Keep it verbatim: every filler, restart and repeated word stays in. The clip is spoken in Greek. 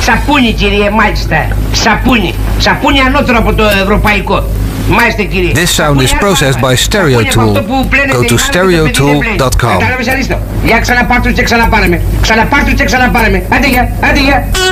Σαπούνι, κύριε, μάλιστα. Σαπούνι. Σαπούνι ανώτερο από το ευρωπαϊκό. Μάλιστα, κύριε. This sound is processed by Stereotool. Go to stereotool dot com. Κατάλαβες, Αρίστο. Για ξαναπάρτου και ξαναπάρε με. Ξαναπάρτου και ξαναπάρε με. Άντε, για, άντε, για.